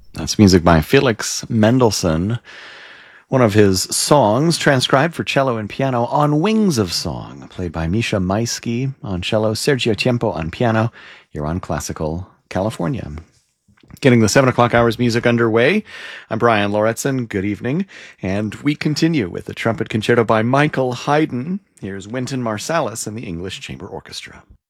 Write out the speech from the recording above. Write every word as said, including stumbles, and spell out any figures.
That's music by Felix Mendelssohn. One of his songs transcribed for cello and piano, On Wings of Song, played by Misha Maisky on cello, Sergio Tiempo on piano, here on Classical California. Getting the seven o'clock hours music underway. I'm Brian Lauritsen. Good evening. And we continue with the trumpet concerto by Michael Haydn. Here's Wynton Marsalis and the English Chamber Orchestra.